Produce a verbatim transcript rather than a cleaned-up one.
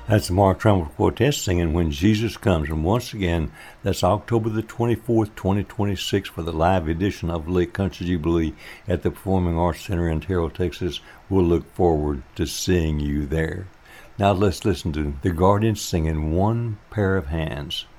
That's the Mark Trumpet Quartet singing When Jesus Comes. And once again, that's October the twenty-fourth, twenty twenty-six for the live edition of Lake Country Jubilee at the Performing Arts Center in Terrell, Texas. We'll look forward to seeing you there. Now let's listen to the Guardians singing One Pair of Hands.